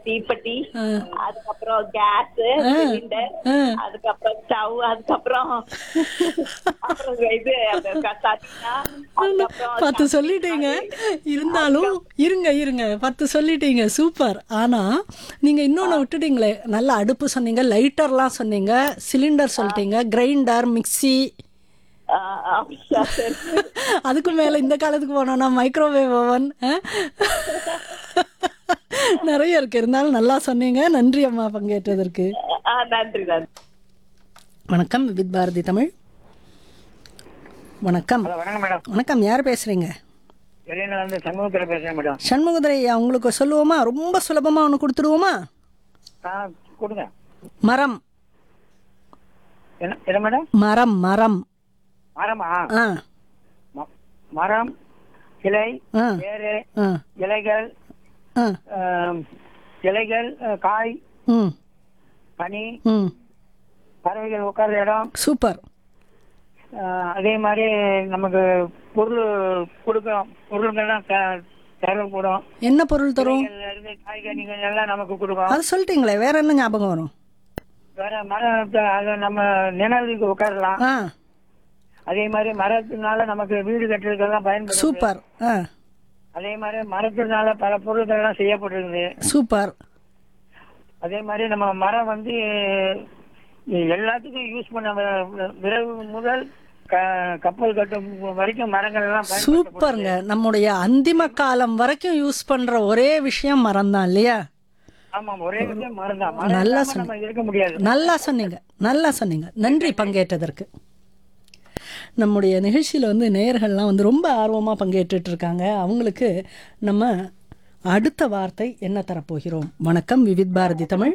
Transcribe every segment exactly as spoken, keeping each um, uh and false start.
தீப்பெட்டி, ஆ. அதுக்கப்புறம் கேஸ் ஆ. சிலிண்டர், ஆ. அதுக்கப்புறம் ஸ்டவ், அதுக்கப்புறம் அப்புறம் இது அந்த க- சட்டினா, அதுக்கப்புறம் பத்து சமையல் சொல்லிட்டீங்க. ஆளு, இருந்தாலும் அதுக்கப்புறம் இருங்க இருங்க பத்து சொல்லிட்டீங்க சூப்பர். ஆனா நீங்க இன்னொன்னு விட்டுட்டீங்களே. நல்ல அடுப்பு சொன்னீங்க, லைட்டர்லாம் சொன்னீங்க, சிலிண்டர் சொல்லிட்டீங்க, கிரைண்டர், மிக்ஸி. ஆ, அப்படியா? சரி சரி. அதுக்கு மேல இந்த காலத்துக்கு போனோம்னா மைக்ரோவேவ் ஓவன் நிறைய இருக்கு. இருந்தாலும் நல்லா சொன்னீங்க. நன்றி அம்மா பங்கேற்றதற்கு. ஆ, நன்றி நன்றி. வணக்கம் வித் பாரதி தமிழ். வணக்கம். ஹலோ வணக்கம் மேடம். வணக்கம், யார் பேசுறீங்க? வெளியில வந்து சண்முகத்தில் பேசுறேன் மேடம். சண்முகதுரை ஐயா, உங்களுக்கு சொல்லுவோமா? ரொம்ப சுலபமா ஒன்று கொடுத்துருவோமா? ஆ கொடுங்க. மரம். என்ன என்ன மேடம்? மரம் மரம். மரமா? ஆ ம- மரம், கிளை, ஆ வேறு, ஆ இலைகள், ஆ ஆம், இலைகள், அஹ், காய், ம் பனி, ம் பறவைகள் உட்கார்ற இடம். சூப்பர். அஹ், அதே மாதிரி நமக்கு பொருள் கொடுக்கும், பொருள்கள்லாம் த- தேவைப்படும். என்ன பொருள் தரும்? இலைகள்ல இருந்து காய்கறிகள் எல்லாம் நமக்கு கொடுக்கும். அது சொல்லிட்டீங்களே, வேற என்ன ஞாபகம் வரும்? வேற மரத்தை அதை நம்ம நிழலுக்கு உட்காரலாம். ஆ அதே மாதிரி மரத்தினால நமக்கு வீடு கட்டுறதுக்கெல்லாம் பயன்படுது. சூப்பர். ஆ அதே மாதிரி மரத்தினால பல பொருட்கள் எல்லாம் செய்யப்பட்டிருக்குது. சூப்பர். அதே மாதிரி நம்ம மரம் வந்து எல்லாத்துக்கும் யூஸ் பண்ண வ- விரைவு முதல் க- கப்பல் கட்டும் வரைக்கும் மரங்கள் எல்லாம் பயன்படுத்தப்படுது. சூப்பருங்க. நம்முடைய அந்திம காலம் வரைக்கும் யூஸ் பண்ற ஒரே விஷயம் மரம் தான் இல்லையா? ஆமா, ஒரே விஷயம் மரம் தான். மரம் நல்லா இல்லாம நம்ம இருக்க முடியாது. நல்லா சொன்னீங்க, நல்லா சொன்னீங்க. நன்றி பங்கேற்றதற்கு. நம்முடைய நிகழ்ச்சியில் வந்து நேயர்கள்லாம் வந்து ரொம்ப ஆர்வமாக பங்கேற்றுட்டு இருக்காங்க. அவங்களுக்கு நம்ம அடுத்த வார்த்தை என்ன தரப்போகிறோம்? வணக்கம் விவித் பாரதி தமிழ்.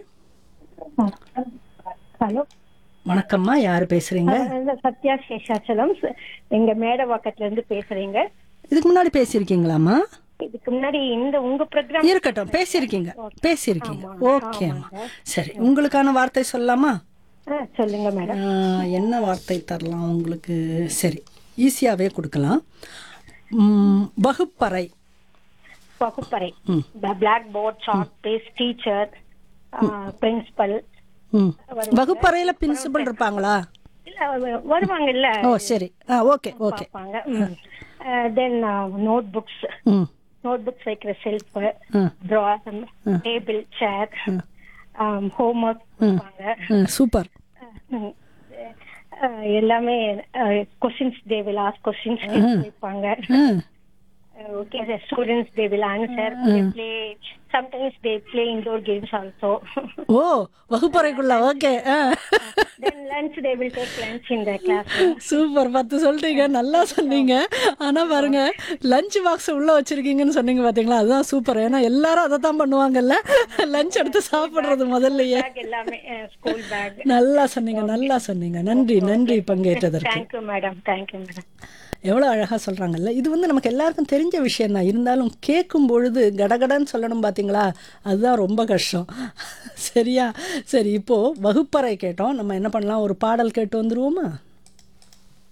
ஹலோ, வணக்கம்மா, யார் பேசுறீங்க? நான் சத்யா சேஷாச்சலம், எங்க மேடவாக்கத்துல இருந்து பேசுறீங்க. இதுக்கு முன்னாடி பேசியிருக்கீங்களாம்மா? இதுக்கு முன்னாடி இந்த உங்க ப்ரோக்ராம் இருக்கட்டும், பேசியிருக்கீங்க பேசியிருக்கீங்க ஓகேம்மா. சரி, உங்களுக்கான வார்த்தை சொல்லலாமா? சொல்லுங்க மேடம். ஆஹ், என்ன வார்த்தை தரலாம் உங்களுக்கு? சரி, ஈஸியாகவே கொடுக்கலாம். ம், வகுப்பறை. வகுப்பறை, ம். Black board, chalk piece, teacher, principal. ம். வகுப்பறையில பிரின்சிபல் இருப்பாங்களா? இல்ல வருவாங்க இல்ல, ஓ சரி. ஆ ஓகே ஓகே. தென் நோட் புக்ஸ், ம் நோட் புக்ஸ் வைக்கிற செல்ஃப், ம் ட்ராயர், டேபிள், சேர், ஹோம் ஒர்க் வைப்பாங்க. ம் சூப்பர். ம். அஹ் எல்லாமே questions, they will ask questions வைப்பாங்க. ம் okay, the students they will answer. They play, sometimes they play indoor games also. O, வகுப்பறைக்குள்ள. Okay. Ah Then lunch, they will take lunch in the classroom. Super. பத்து சொல்லிட்டீங்க, நல்லா சொன்னீங்க. ஆனால் பாருங்க, lunch box உள்ள வச்சிருக்கீங்கன்னு சொன்னீங்க பார்த்தீங்களா? அதுதான் சூப்பர். ஏன்னா எல்லாரும் அதை தான் பண்ணுவாங்கல்ல, லஞ்ச் எடுத்து சாப்பிட்றது முதல்லயே. Bag எல்லாமே ஸ்கூல் பேக். நல்லா சொன்னீங்க, நல்லா சொன்னீங்க. நன்றி நன்றி பங்கேற்றதற்கு. Thank you madam, thank you madam. எவ்வளோ அழகாக சொல்கிறாங்கல்ல. இது வந்து நமக்கு எல்லாருக்கும் தெரிஞ்ச விஷயம் தான். இருந்தாலும் கேட்கும் பொழுது கடகடன்னு சொல்லணும் பார்த்தீங்களா? அதுதான் ரொம்ப கஷ்டம். சரியா? சரி, இப்போது வகுப்பறை கேட்டோம். நம்ம என்ன பண்ணலாம்? ஒரு பாடல் கேட்டு வந்துருவோமா?